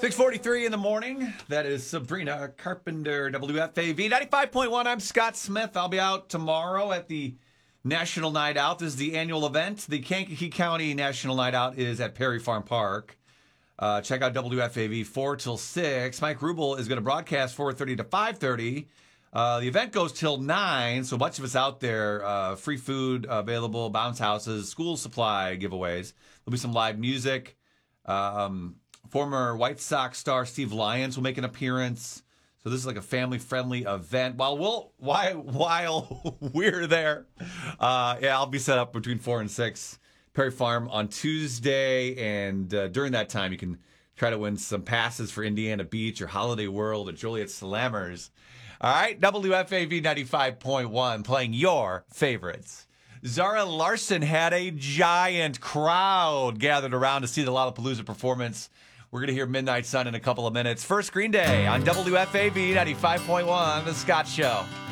6:43 in the morning. That is Sabrina Carpenter, WFAV 95.1. I'm Scott Smith. I'll be out tomorrow at the National Night Out. This is the annual event. The Kankakee County National Night Out is at Perry Farm Park. Check out WFAV 4 till 6. Mike Rubel is going to broadcast 4:30 to 5:30. The event goes till 9, so a bunch of us out there. Free food available, bounce houses, school supply giveaways. There'll be some live music. Former White Sox star Steve Lyons will make an appearance. So this is like a family-friendly event. While we're there, I'll be set up between 4 and 6. Perry Farm on Tuesday, and during that time, you can try to win some passes for Indiana Beach or Holiday World or Joliet Slammers. All right, WFAV 95.1, playing your favorites. Zara Larsson had a giant crowd gathered around to see the Lollapalooza performance. We're going to hear Midnight Sun in a couple of minutes. First, Green Day on WFAV 95.1, The Scott Show.